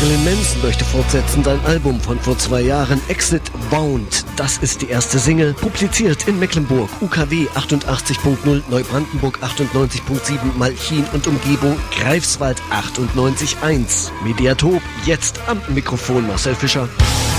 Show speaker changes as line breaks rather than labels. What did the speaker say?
Marilyn Manson möchte fortsetzen sein Album von vor 2 Jahren, Exit Wound. Das ist die erste Single, publiziert in Mecklenburg, UKW 88.0, Neubrandenburg 98.7, Malchin und Umgebung, Greifswald 98.1. Mediathop, jetzt am Mikrofon Marcel Fischer.